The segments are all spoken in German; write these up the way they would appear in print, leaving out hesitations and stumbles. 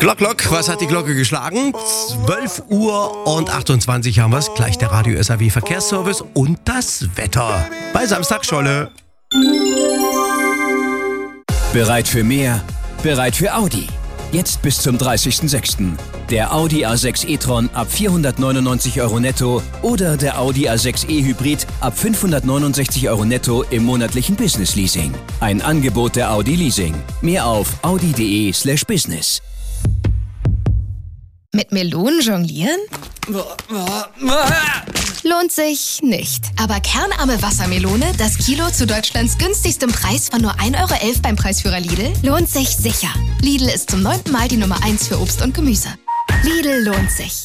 Glock, was hat die Glocke geschlagen? 12 Uhr und 28 haben wir es. Gleich der Radio SAW Verkehrsservice und das Wetter. Bei Samstag Scholle. Bereit für mehr? Bereit für Audi. Jetzt bis zum 30.06. Der Audi A6 e-tron ab 499 € netto oder der Audi A6 e-Hybrid ab 569 € netto im monatlichen Business Leasing. Ein Angebot der Audi Leasing. Mehr auf audi.de/business. Mit Melonen jonglieren? Lohnt sich nicht. Aber kernarme Wassermelone, das Kilo zu Deutschlands günstigstem Preis von nur 1,11 € beim Preisführer Lidl, lohnt sich sicher. Lidl ist zum 9. Mal die Nummer 1 für Obst und Gemüse. Lidl lohnt sich.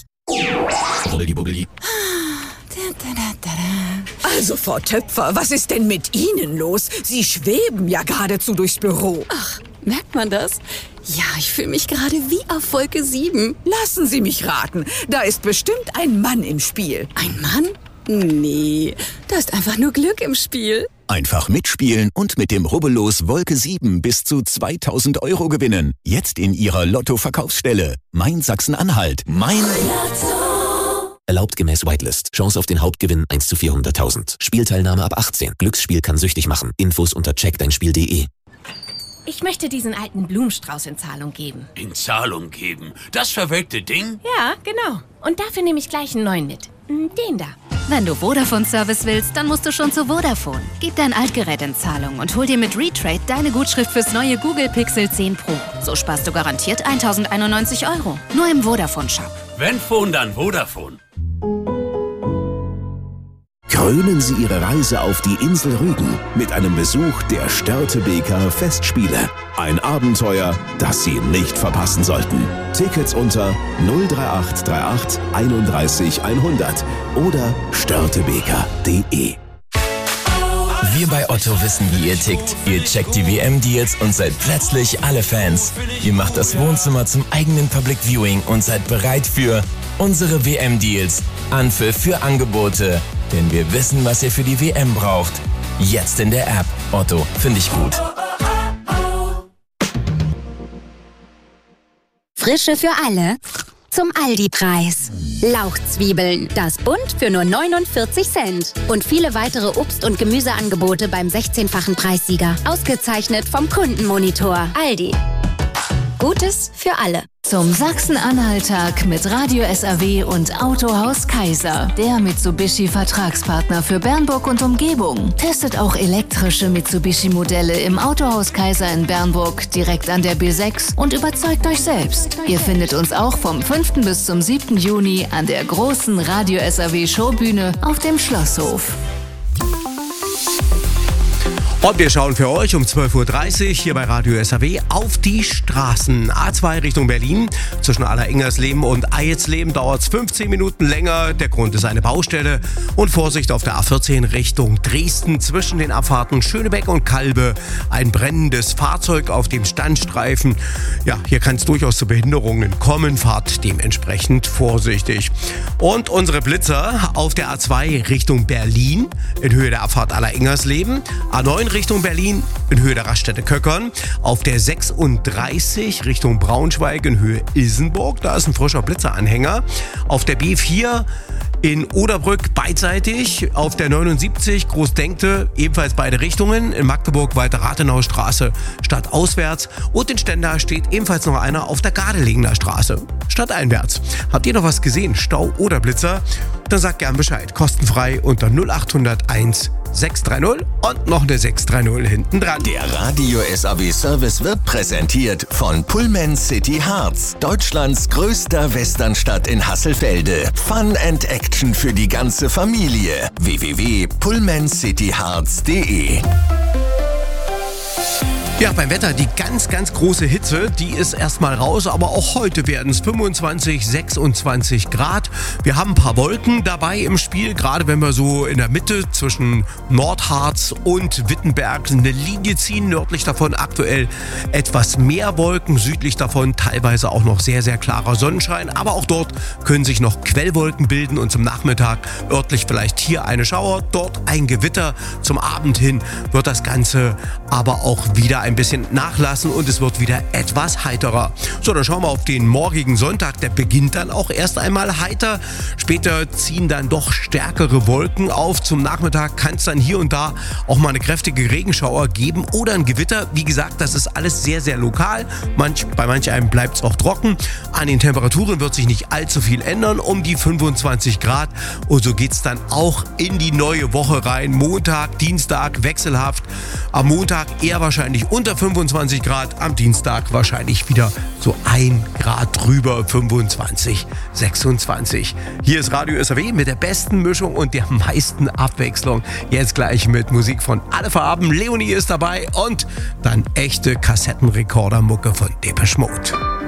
Also, Frau Töpfer, was ist denn mit Ihnen los? Sie schweben ja geradezu durchs Büro. Ach, merkt man das? Ja, ich fühle mich gerade wie auf Wolke 7. Lassen Sie mich raten, da ist bestimmt ein Mann im Spiel. Ein Mann? Nee, da ist einfach nur Glück im Spiel. Einfach mitspielen und mit dem Rubbellos Wolke 7 bis zu 2.000 € gewinnen. Jetzt in Ihrer Lotto-Verkaufsstelle. Mein Sachsen-Anhalt. Mein Lotto. Erlaubt gemäß Whitelist. Chance auf den Hauptgewinn 1 zu 400.000. Spielteilnahme ab 18. Glücksspiel kann süchtig machen. Infos unter checkdeinspiel.de. Ich möchte diesen alten Blumenstrauß in Zahlung geben. In Zahlung geben? Das verwelkte Ding? Ja, genau. Und dafür nehme ich gleich einen neuen mit. Den da. Wenn du Vodafone-Service willst, dann musst du schon zu Vodafone. Gib dein Altgerät in Zahlung und hol dir mit Retrade deine Gutschrift fürs neue Google Pixel 10 Pro. So sparst du garantiert 1.091 €. Nur im Vodafone-Shop. Wenn Phone, dann Vodafone. Krönen Sie Ihre Reise auf die Insel Rügen mit einem Besuch der Störtebeker Festspiele. Ein Abenteuer, das Sie nicht verpassen sollten. Tickets unter 03838 31 100 oder störtebeker.de. Wir bei Otto wissen, wie ihr tickt. Ihr checkt die WM-Deals und seid plötzlich alle Fans. Ihr macht das Wohnzimmer zum eigenen Public Viewing und seid bereit für unsere WM-Deals. Anpfiff für Angebote. Denn wir wissen, was ihr für die WM braucht. Jetzt in der App. Otto, finde ich gut. Frische für alle zum Aldi-Preis. Lauchzwiebeln, das Bund für nur 49 Cent. Und viele weitere Obst- und Gemüseangebote beim 16-fachen Preissieger. Ausgezeichnet vom Kundenmonitor. Aldi. Gutes für alle. Zum Sachsen-Anhalt-Tag mit Radio SAW und Autohaus Kaiser. Der Mitsubishi-Vertragspartner für Bernburg und Umgebung. Testet auch elektrische Mitsubishi-Modelle im Autohaus Kaiser in Bernburg direkt an der B6 und überzeugt euch selbst. Ihr findet uns auch vom 5. bis zum 7. Juni an der großen Radio SAW Showbühne auf dem Schlosshof. Und wir schauen für euch um 12.30 Uhr hier bei Radio SAW auf die Straßen. A2 Richtung Berlin. Zwischen Alleringers-Leben und Eilsleben dauert es 15 Minuten länger. Der Grund ist eine Baustelle. Und Vorsicht auf der A14 Richtung Dresden. Zwischen den Abfahrten Schönebeck und Kalbe ein brennendes Fahrzeug auf dem Standstreifen. Ja, hier kann es durchaus zu Behinderungen kommen. Fahrt dementsprechend vorsichtig. Und unsere Blitzer auf der A2 Richtung Berlin in Höhe der Abfahrt Alleringers-Leben. A9 Richtung Berlin in Höhe der Raststätte Köckern. Auf der 36 Richtung Braunschweig in Höhe Ilsenburg. Da ist ein frischer Blitzeranhänger. Auf der B4 in Oderbrück beidseitig. Auf der 79 Großdenkte ebenfalls beide Richtungen. In Magdeburg weiter Rathenaustraße stadtauswärts. Und in Stendal steht ebenfalls noch einer auf der Gardelingner Straße stadteinwärts. Habt ihr noch was gesehen? Stau oder Blitzer? Dann sagt gern Bescheid. Kostenfrei unter 0801 630 und noch eine 630 hinten dran. Der Radio SAW Service wird präsentiert von Pullman City Hearts, Deutschlands größter Westernstadt in Hasselfelde. Fun and Action für die ganze Familie. www.pullmancityhearts.de. Ja, beim Wetter die ganz große Hitze, die ist erstmal raus, aber auch heute werden es 25, 26 Grad. Wir haben ein paar Wolken dabei im Spiel, gerade wenn wir so in der Mitte zwischen Nordharz und Wittenberg eine Linie ziehen. Nördlich davon aktuell etwas mehr Wolken, südlich davon teilweise auch noch sehr klarer Sonnenschein. Aber auch dort können sich noch Quellwolken bilden und zum Nachmittag örtlich vielleicht hier eine Schauer, dort ein Gewitter. Zum Abend hin wird das Ganze aber auch wieder ein bisschen nachlassen und es wird wieder etwas heiterer. So, dann schauen wir auf den morgigen Sonntag. Der beginnt dann auch erst einmal heiter. Später ziehen dann doch stärkere Wolken auf. Zum Nachmittag kann es dann hier und da auch mal eine kräftige Regenschauer geben oder ein Gewitter. Wie gesagt, das ist alles sehr, sehr lokal. Bei manch einem bleibt es auch trocken. An den Temperaturen wird sich nicht allzu viel ändern, um die 25 Grad. Und so geht es dann auch in die neue Woche rein. Montag, Dienstag wechselhaft. Am Montag eher wahrscheinlich unter 25 Grad. Am Dienstag wahrscheinlich wieder so 1 Grad drüber, 25, 26. Hier ist Radio SAW mit der besten Mischung und der meisten Abwechslung. Jetzt gleich mit Musik von Alle Farben. Leonie ist dabei und dann echte Kassettenrekordermucke von Depeche Mode.